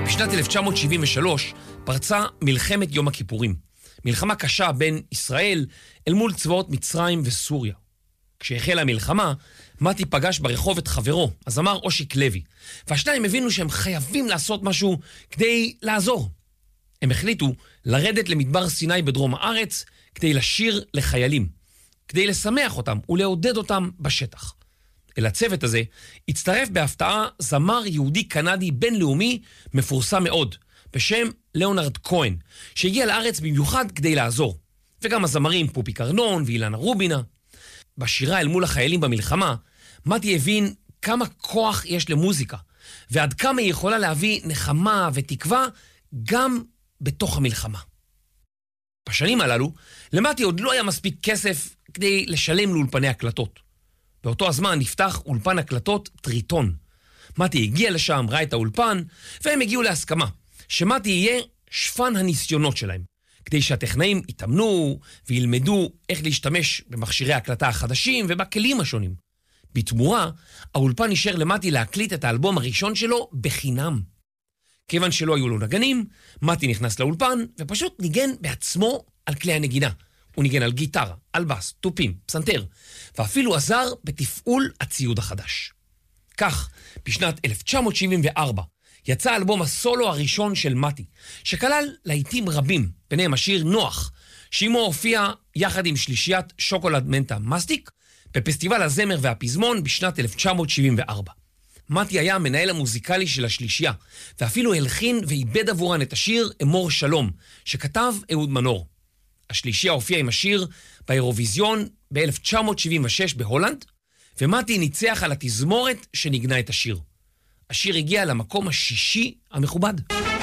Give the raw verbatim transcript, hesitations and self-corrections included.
בשנת אלף תשע מאות שבעים ושלוש פרצה מלחמת יום הכיפורים. מלחמה קשה בין ישראל אל מול צבאות מצרים וסוריה. כשהחלה המלחמה, מתי פגש ברחוב את חברו, הזמר אושיק לוי, והשניים הבינו שהם חייבים לעשות משהו כדי לעזור. הם החליטו לרדת למדבר סיני בדרום הארץ כדי לשיר לחיילים, כדי לשמח אותם ולעודד אותם בשטח. אל הצוות הזה הצטרף בהפתעה זמר יהודי קנדי בינלאומי מפורסם מאוד, בשם ליאונרד כהן, שהגיע לארץ במיוחד כדי לעזור. וגם הזמרים פופי קרנון ואילנה רובינה. בשירה אל מול החיילים במלחמה, מתי הבין כמה כוח יש למוזיקה, ועד כמה היא יכולה להביא נחמה ותקווה גם בתוך המלחמה. בשנים הללו, למתי עוד לא היה מספיק כסף כדי לשלם לאולפני הקלטות. באותו הזמן נפתח אולפן הקלטות טריטון. מתי הגיע לשם, ראה את האולפן, והם הגיעו להסכמה שמתי יהיה שפן הניסיונות שלהם, כדי שהטכנאים יתאמנו וילמדו איך להשתמש במכשירי הקלטה החדשים ובכלים השונים. בתמורה, האולפן נשאר למתי להקליט את האלבום הראשון שלו בחינם. כיוון שלא היו לו נגנים, מתי נכנס לאולפן ופשוט ניגן בעצמו על כלי הנגינה. הוא ניגן על גיטרה, על בס, טופים, פסנתר, ואפילו עזר בתפעול הציוד החדש. כך, בשנת אלף תשע מאות שבעים וארבע, יצא אלבום הסולו הראשון של מתי, שכלל להיטים רבים, ביניהם השיר נוח, שעמו הופיע יחד עם שלישיית שוקולד מנטה מסטיק, בפסטיבל הזמר והפזמון בשנת אלף תשע מאות שבעים וארבע. מתי היה המנהל המוזיקלי של השלישייה, ואפילו הלחין ואיבד עבורן את השיר אמור שלום, שכתב אהוד מנור. השלישייה הופיע עם השיר באירוויזיון ב-אלף תשע מאות שבעים ושש בהולנד, ומתי ניצח על התזמורת שנגנה את השיר. השיר הגיע למקום השישי המכובד.